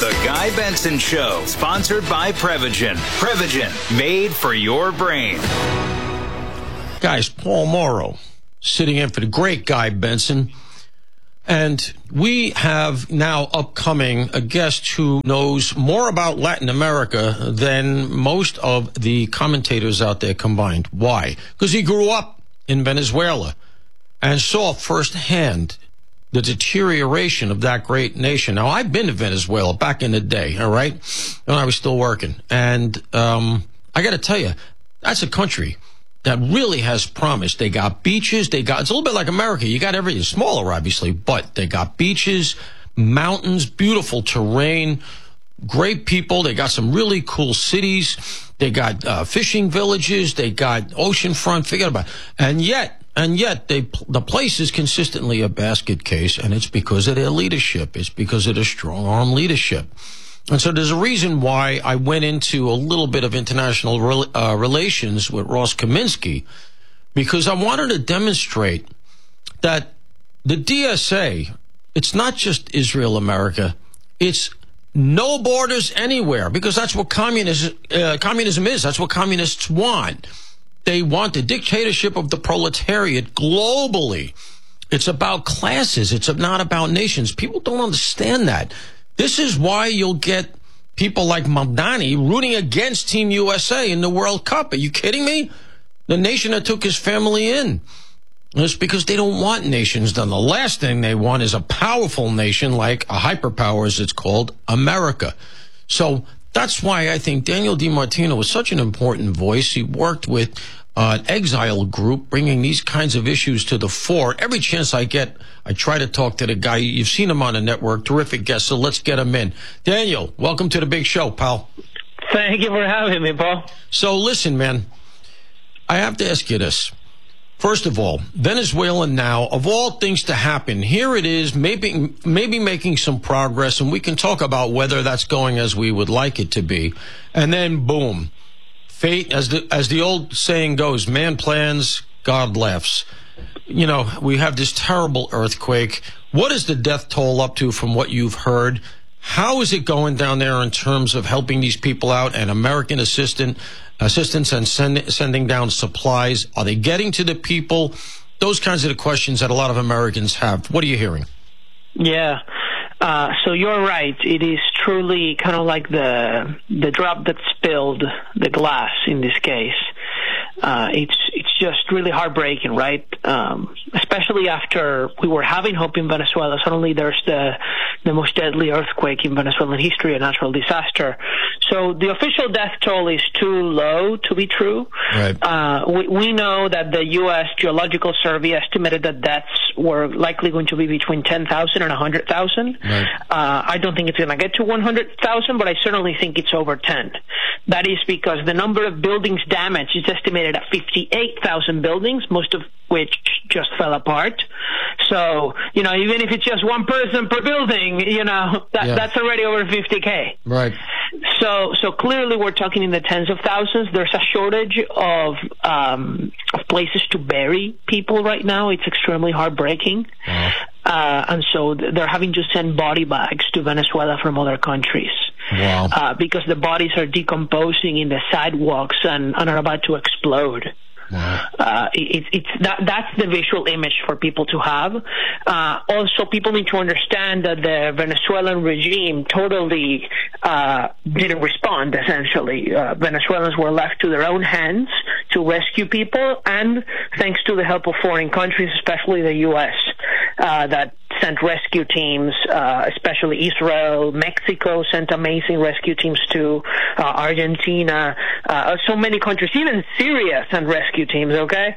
The Guy Benson Show, sponsored by Prevagen. Prevagen, made for your brain. Guys, Paul Morrow sitting in for the great Guy Benson. And we have now upcoming a guest who knows more about Latin America than most of the commentators out there combined. Why? Because he grew up in Venezuela and saw firsthand the deterioration of that great nation. Now, I've been to Venezuela back in the day, all right, when I was still working. And I got to tell you, that's a country that really has promise. They got beaches. It's a little bit like America. You got everything, smaller, obviously, but they got beaches, mountains, beautiful terrain, great people. They got some really cool cities. They got fishing villages. They got oceanfront. Forget about it. And yet, the place is consistently a basket case, and it's because of their leadership. It's because of their strong-arm leadership. And so there's a reason why I went into a little bit of international relations with Ross Kaminsky, because I wanted to demonstrate that the DSA, it's not just Israel, America, it's no borders anywhere, because that's what communism is. That's what communists want. They want the dictatorship of the proletariat globally. It's about classes. It's not about nations. People don't understand that. This is why you'll get people like Mamdani rooting against Team USA in the World Cup. Are you kidding me? The nation that took his family in. It's because they don't want nations done. The last thing they want is a powerful nation like a hyperpower, as it's called, America. So that's why I think Daniel DiMartino was such an important voice. He worked with an exile group, bringing these kinds of issues to the fore. Every chance I get, I try to talk to the guy. You've seen him on the network. Terrific guest, so let's get him in. Daniel, welcome to the big show, pal. Thank you for having me, Paul. So listen, man, I have to ask you this. First of all, Venezuela now, of all things to happen, here it is, maybe making some progress, and we can talk about whether that's going as we would like it to be. And then, boom, fate, as the old saying goes, man plans, God laughs. You know, we have this terrible earthquake. What is the death toll up to from what you've heard? How is it going down there in terms of helping these people out and American assistance and sending down supplies? Are they getting to the people? Those kinds of the questions that a lot of Americans have. What are you hearing? Yeah. So you're right. It is truly kind of like the drop that spilled the glass in this case. It's just really heartbreaking, right? Especially after we were having hope in Venezuela. Suddenly there's the most deadly earthquake in Venezuelan history, a natural disaster. So the official death toll is too low to be true. Right. We know that the U.S. Geological Survey estimated that deaths were likely going to be between 10,000 and 100,000. Right. I don't think it's going to get to 100,000, but I certainly think it's over 10. That is because the number of buildings damaged is estimated at 58,000 buildings, most of which just fell apart. So, you know, even if it's just one person per building, you know, that's already over 50K. Right. So clearly we're talking in the tens of thousands. There's a shortage of places to bury people right now. It's extremely heartbreaking. Wow. And so they're having to send body bags to Venezuela from other countries. Wow. Because the bodies are decomposing in the sidewalks and are about to explode. Wow. That's the visual image for people to have. Also, people need to understand that the Venezuelan regime totally didn't respond, essentially. Venezuelans were left to their own hands to rescue people, and thanks to the help of foreign countries, especially the U.S., that sent rescue teams, especially Israel. Mexico sent amazing rescue teams to Argentina. So many countries, even Syria sent rescue teams, okay?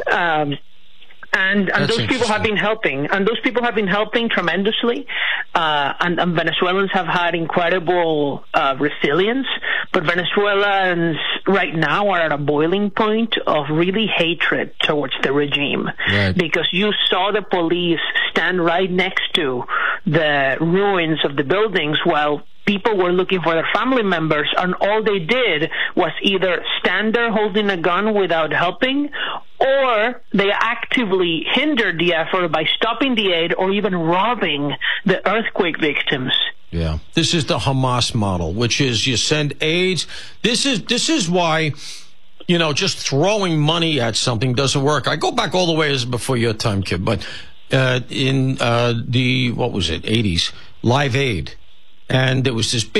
And those people have been helping. And those people have been helping tremendously. And Venezuelans have had incredible resilience. But Venezuelans right now are at a boiling point of really hatred towards the regime. Right. Because you saw the police stand right next to the ruins of the buildings while people were looking for their family members, and all they did was either stand there holding a gun without helping, or they actively hindered the effort by stopping the aid or even robbing the earthquake victims Yeah. This is the Hamas model, which is you send aids. This is why, just throwing money at something doesn't work. I go back all the way as before your time, kid, but in the 80s, Live Aid. And there was this big